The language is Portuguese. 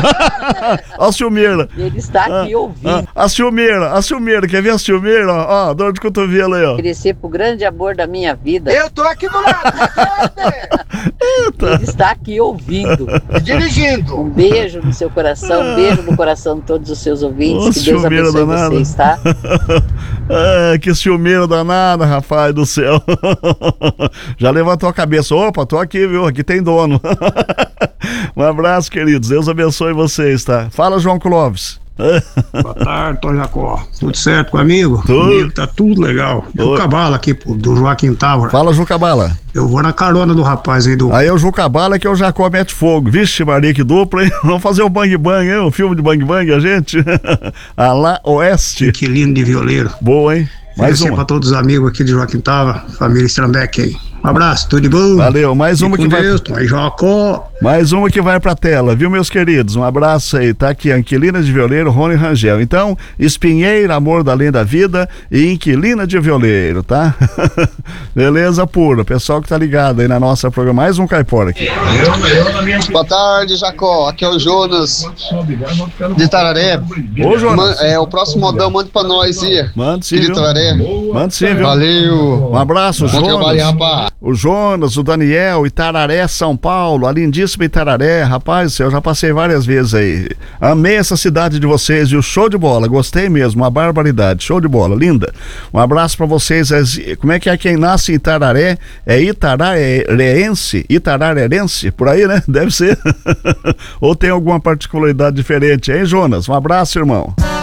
Ó a ciumeira. Ele está aqui ouvindo. A ciumeira, quer ver a ciumeira? Ó, dor de cotovelo aí, ó. Crescer pro grande amor da minha vida. Eu tô aqui do lado. Ele está aqui ouvindo. Dirigindo. Um beijo no seu coração, um beijo no coração de todos os seus ouvintes. Nossa, que Deus ciumeira abençoe danada. vocês, tá? Que ciumeira danada, rapaz do céu. Já levantou a cabeça. Opa, tô aqui, viu? Aqui tem dono. Um abraço, queridos. Deus abençoe vocês, tá? Fala, João Clóvis. Boa tarde, Tom Jacó. Tudo certo comigo? Tudo. Comigo tá tudo legal. Ju Cabala aqui, do Joaquim Távora. Fala, Ju Cabala. Eu vou na carona do rapaz aí do... Aí é o Ju Cabala que é o Jacó Mete Fogo. Vixe, Maria, que dupla, hein? Vamos fazer o Bang Bang, hein? O filme de Bang Bang, a gente. Alá Oeste. Inquilino de Violeiro. Boa, hein? Mais uma. Pra todos os amigos aqui de Joaquim Távora, família Strambeck aí. Um abraço, tudo de bom? Valeu, mais uma que vai... Deus, Tom Jacó. Mais uma que vai pra tela, viu, meus queridos? Um abraço aí, tá aqui, Inquilina de Violeiro, Rony Rangel. Então, Espinheira, Amor da Além da Vida e Inquilina de Violeiro, tá? Beleza pura, pessoal que tá ligado aí na nossa programa, mais um Caipora aqui. Boa tarde, Jacó, aqui é o Jonas de Itararé. Ô, Jonas. O próximo modão, mande pra nós ir. Mande sim, de viu? Itararé. Mande sim, viu? Valeu. Um abraço, Bom trabalho, Jonas. rapaz. O Jonas, o Daniel, Itararé, São Paulo, a lindíssima Itararé, rapaz, eu já passei várias vezes aí. Amei essa cidade de vocês e o show de bola, gostei mesmo, uma barbaridade, show de bola, linda. Um abraço pra vocês, como é quem nasce em Itararé é itararense, por aí, né? Deve ser. Ou tem alguma particularidade diferente, hein, Jonas? Um abraço, irmão.